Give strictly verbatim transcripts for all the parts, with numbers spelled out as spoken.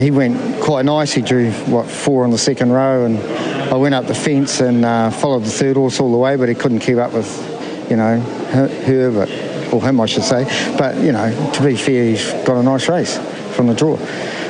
He went quite nice. He drew, what, four on the second row, and I went up the fence and uh, followed the third horse all the way, but he couldn't keep up with, you know, her, her but, or him, I should say. But, you know, to be fair, he's got a nice race from the draw.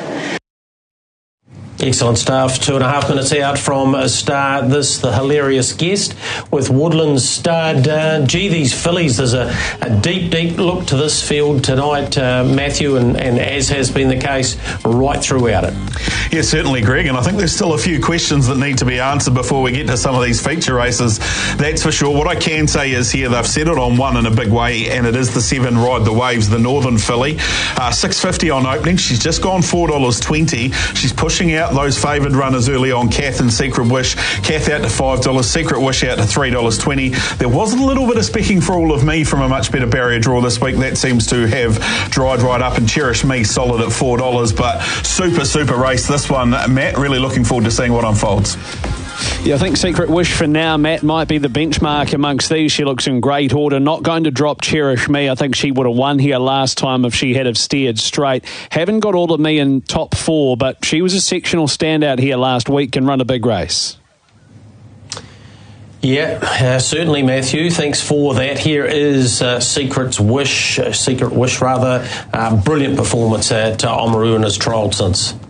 Excellent stuff. Two and a half minutes out from a Star. This, the hilarious guest with Woodlands starred. Uh, gee, these fillies, there's a, a deep, deep look to this field tonight, uh, Matthew, and, and as has been the case right throughout it. Yeah, certainly, Greg, and I think there's still a few questions that need to be answered before we get to some of these feature races. That's for sure. What I can say is here they've settled on one in a big way, and it is the seven Ride the Waves, the Northern filly. Uh, six fifty on opening. She's just gone four dollars twenty. She's pushing out those favoured runners early on, Kath and Secret Wish. Kath out to five dollars, Secret Wish out to three dollars twenty. There was a little bit of specking for All of Me from a much better barrier draw this week. That seems to have dried right up, and Cherish Me solid at four dollars. But super, super race this one, Matt. Really looking forward to seeing what unfolds. Yeah, I think Secret Wish for now, Matt, might be the benchmark amongst these. She looks in great order. Not going to drop Cherish Me. I think she would have won here last time if she had have steered straight. Haven't got All of Me in top four, but she was a sectional standout here last week and run a big race. Yeah, uh, certainly, Matthew. Thanks for that. Here is uh, Secret's Wish, uh, Secret Wish rather. Uh, brilliant performance at uh, Oamaru and has trialled since.